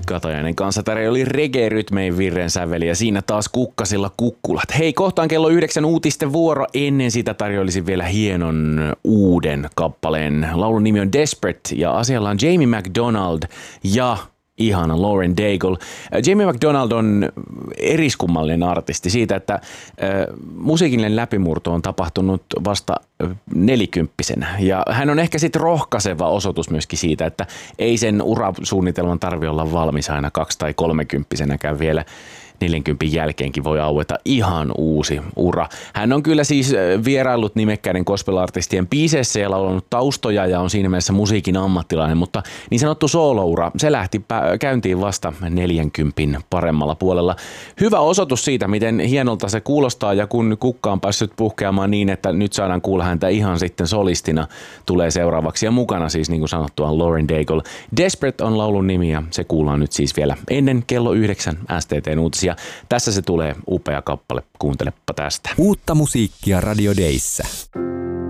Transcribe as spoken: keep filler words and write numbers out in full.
Katajainen kanssa tarjoili reggae-rytmein virren säveli ja siinä taas kukkasilla kukkulat. Hei, kohtaan kello yhdeksän uutisten vuoro. Ennen sitä tarjoilisin vielä hienon uuden kappaleen. Laulun nimi on Desperate ja asialla on Jamie McDonald ja ihana Lauren Daigle. Jamie McDonald on eriskummallinen artisti siitä, että äh, musiikillinen läpimurto on tapahtunut vasta nelikymppisenä. Ja hän on ehkä sitten rohkaiseva osoitus myöskin siitä, että ei sen urasuunnitelman tarvitse olla valmis aina kaksi- tai kolmekymppisenäkään vielä. neljänkymmenen jälkeenkin voi aueta ihan uusi ura. Hän on kyllä siis vieraillut nimekkäiden gospel-artistien biiseissä ja laulanut taustoja ja on siinä mielessä musiikin ammattilainen, mutta niin sanottu sooloura, se lähti käyntiin vasta neljänkymmenen paremmalla puolella. Hyvä osoitus siitä, miten hienolta se kuulostaa ja kun kukka on päässyt puhkeamaan niin, että nyt saadaan kuulla häntä ihan sitten solistina, tulee seuraavaksi ja mukana siis niin kuin sanottua Lauren Daigle. Desperate on laulun nimi ja se kuullaan nyt siis vielä ennen kello yhdeksän S T T:n uutisia. Ja tässä se tulee, upea kappale, kuuntelepa tästä. Uutta musiikkia Radio Dayssä.